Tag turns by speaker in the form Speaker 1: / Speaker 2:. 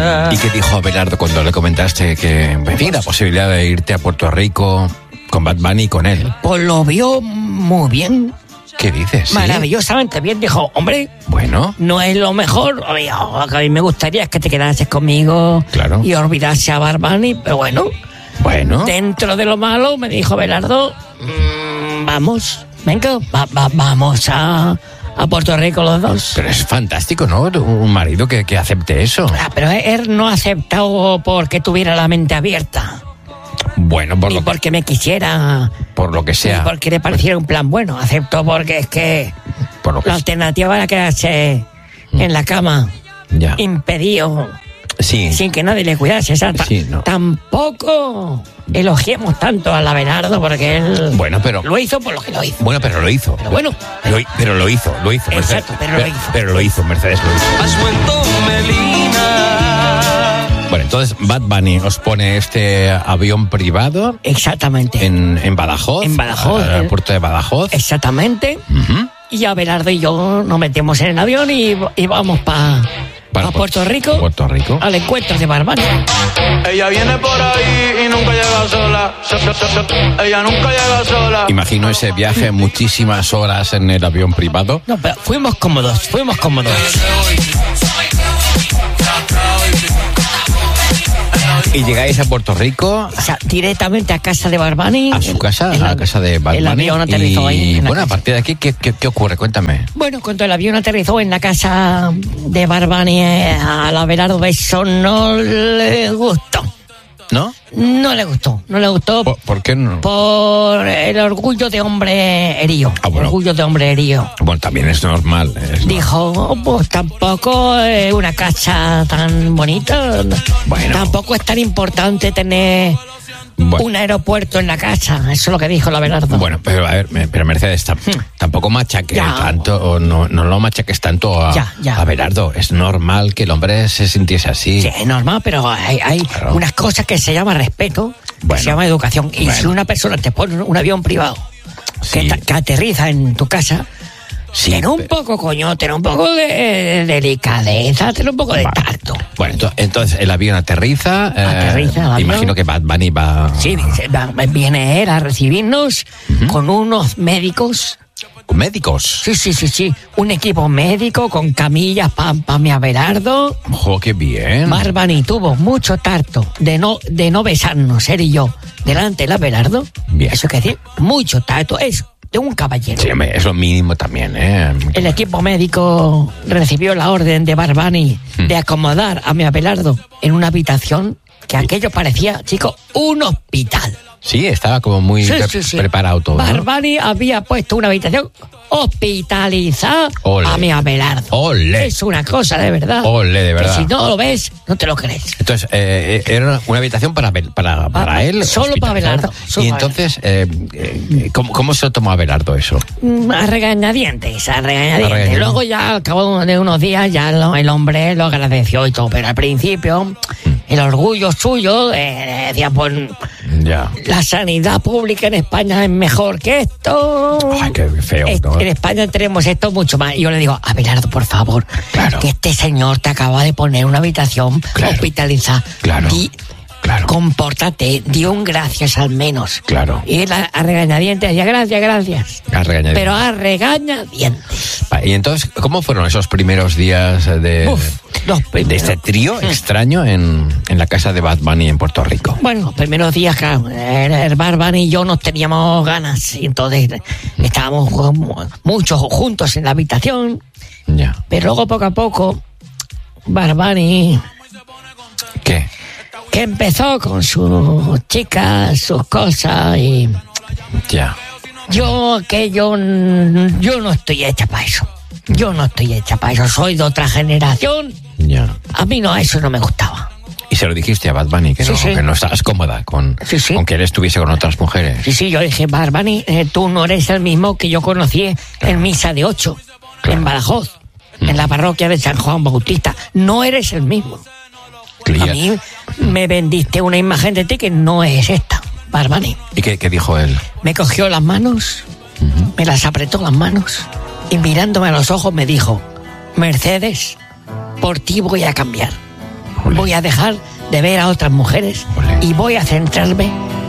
Speaker 1: ¿Y qué dijo Abelardo cuando le comentaste que, en fin, la posibilidad de irte a Puerto Rico con Bad Bunny y con él?
Speaker 2: Pues lo vio muy bien.
Speaker 1: ¿Qué dices? ¿Sí?
Speaker 2: Maravillosamente bien. Dijo, hombre,
Speaker 1: bueno,
Speaker 2: no es lo mejor. Lo que a mí me gustaría es que te quedases conmigo,
Speaker 1: claro,
Speaker 2: y olvidase a Bad Bunny, pero bueno, dentro de lo malo, me dijo Abelardo, vamos, venga, vamos a Puerto Rico los dos.
Speaker 1: Pero es fantástico, ¿no? Un marido que acepte eso.
Speaker 2: Pero él no ha aceptado porque tuviera la mente abierta.
Speaker 1: Bueno,
Speaker 2: porque me quisiera,
Speaker 1: por lo que sea,
Speaker 2: ni porque le pareciera un plan bueno. Acepto porque es que la alternativa era quedarse en la cama, impedido, sin que nadie le cuidase. Tampoco elogiemos tanto al Abelardo, porque él lo hizo por lo que lo hizo.
Speaker 1: Bueno, pero lo hizo. Pero lo hizo.
Speaker 2: Exacto,
Speaker 1: pero lo hizo, Mercedes lo hizo.
Speaker 3: Has vuelto, Melina.
Speaker 1: Bueno, entonces Bad Bunny os pone este avión privado.
Speaker 2: Exactamente.
Speaker 1: En Badajoz.
Speaker 2: En Badajoz.
Speaker 1: En el aeropuerto de Badajoz.
Speaker 2: Exactamente. Y Abelardo y yo nos metemos en el avión y vamos para Puerto Rico.
Speaker 1: Puerto Rico.
Speaker 2: Al encuentro de Bad Bunny.
Speaker 3: Ella viene por ahí y nunca llega sola. Ella nunca llega sola.
Speaker 1: Imagino ese viaje, muchísimas horas en el avión privado.
Speaker 2: No, pero fuimos cómodos.
Speaker 1: Y llegáis a Puerto Rico.
Speaker 2: O sea, directamente a casa de Bad Bunny.
Speaker 1: A su casa, a la casa de Bad Bunny.
Speaker 2: El avión aterrizó ahí.
Speaker 1: Y bueno, a partir de aquí, ¿qué ocurre? Cuéntame.
Speaker 2: Bueno, cuando el avión aterrizó en la casa de Bad Bunny, a Abelardo Beso no le gustó.
Speaker 1: ¿No?
Speaker 2: No le gustó.
Speaker 1: ¿Por qué no?
Speaker 2: Por el orgullo de hombre herido. Orgullo de hombre herido.
Speaker 1: Bueno, también es normal.
Speaker 2: Dijo, pues tampoco es una casa tan bonita.
Speaker 1: Bueno.
Speaker 2: Tampoco es tan importante tener un aeropuerto en la casa. Eso es lo que dijo la Abelardo.
Speaker 1: Bueno, pero a ver, Mercedes, tampoco machaques tanto, o no lo machaques tanto a Abelardo. Es normal que el hombre se sintiese así.
Speaker 2: Sí, es normal, pero hay unas cosas que se llama respeto, que se llama educación. Y si una persona te pone un avión privado que aterriza en tu casa, ten un poco, ten un poco de delicadeza, ten un poco de tacto.
Speaker 1: Bueno, entonces el avión aterriza.
Speaker 2: El avión.
Speaker 1: Imagino que Bad Bunny va.
Speaker 2: Sí, viene él a recibirnos con unos médicos.
Speaker 1: ¿Médicos?
Speaker 2: Sí. Un equipo médico con camillas para mi Abelardo.
Speaker 1: ¡Jo, qué bien!
Speaker 2: Bad Bunny tuvo mucho tacto de no besarnos, él y yo, delante del Abelardo.
Speaker 1: Bien.
Speaker 2: Eso quiere decir, mucho tacto. Es de un caballero.
Speaker 1: Sí, es lo mínimo también, ¿eh?
Speaker 2: El equipo médico recibió la orden de Bad Bunny de acomodar a mi Abelardo en una habitación que aquello parecía, chico, un hospital.
Speaker 1: Sí, estaba como muy preparado todo.
Speaker 2: Bad Bunny había puesto una habitación hospitalizada a mi Abelardo.
Speaker 1: ¡Ole!
Speaker 2: Es una cosa de verdad.
Speaker 1: ¡Ole, de verdad!
Speaker 2: Que si no lo ves, no te lo crees.
Speaker 1: Entonces, era una habitación para él.
Speaker 2: Solo para Abelardo.
Speaker 1: Y entonces, ¿cómo se lo tomó Abelardo eso?
Speaker 2: A regañadientes. Luego ya, al cabo de unos días, ya el hombre lo agradeció y todo. Pero al principio, el orgullo suyo decía, pues, la sanidad pública en España es mejor que esto.
Speaker 1: Ay, qué feo, ¿no?
Speaker 2: En España tenemos esto mucho más. Y yo le digo, Abelardo, por favor, que este señor te acaba de poner una habitación hospitalizada. Compórtate, di un gracias al menos.
Speaker 1: Claro.
Speaker 2: Y él a regañadientes decía, gracias. Pero a regañadientes.
Speaker 1: Y entonces, ¿cómo fueron esos primeros días de este trío extraño en la casa de Bad Bunny en Puerto Rico?
Speaker 2: Bueno, los primeros días, claro, el Bad Bunny y yo nos teníamos ganas. Y entonces estábamos muchos juntos en la habitación.
Speaker 1: Ya.
Speaker 2: Pero luego, poco a poco, Bad Bunny...
Speaker 1: ¿Qué?
Speaker 2: Que empezó con sus chicas, sus cosas y...
Speaker 1: Ya.
Speaker 2: Yo no estoy hecha para eso. Soy de otra generación.
Speaker 1: Ya.
Speaker 2: A mí eso no me gustaba.
Speaker 1: ¿Y se lo dijiste a Bad Bunny que no estabas cómoda con que él estuviese con otras mujeres?
Speaker 2: Sí, yo dije, Bad Bunny, tú no eres el mismo que yo conocí en Misa de 8, en Badajoz, en la parroquia de San Juan Bautista. No eres el mismo. A mí me vendiste una imagen de ti que no es esta, Bad Bunny.
Speaker 1: ¿Y qué dijo él?
Speaker 2: Me cogió las manos, me las apretó las manos y mirándome a los ojos me dijo, Mercedes, por ti voy a cambiar. voy a dejar de ver a otras mujeres y voy a centrarme